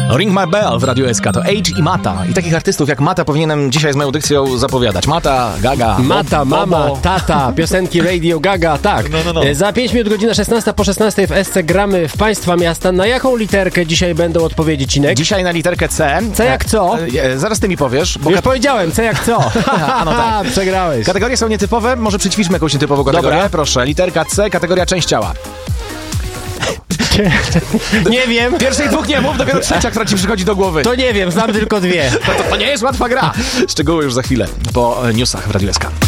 Ring My Bell w Radiu SK to Age i Mata. I takich artystów jak Mata powinienem dzisiaj z moją dykcją zapowiadać. Mata, Gaga, Mata, mama, tata, piosenki Radio Gaga, tak. No. Za 5 minut, godzina 16 po 16 w SC gramy w Państwa miasta. Na jaką literkę dzisiaj będą odpowiedzi, Cinek? Dzisiaj na literkę C. C jak co? Zaraz ty mi powiesz. Bo Już powiedziałem, C jak co? no tak. Przegrałeś. Kategorie są nietypowe, może przećwiczmy jakąś nietypową kategorię. Dobra. Proszę, literka C, kategoria część ciała. Nie wiem. Pierwszej dwóch nie mów, dopiero trzecia, która ci przychodzi do głowy. To nie wiem, znam tylko dwie. To nie jest łatwa gra. Szczegóły już za chwilę po newsach w Radiu SK.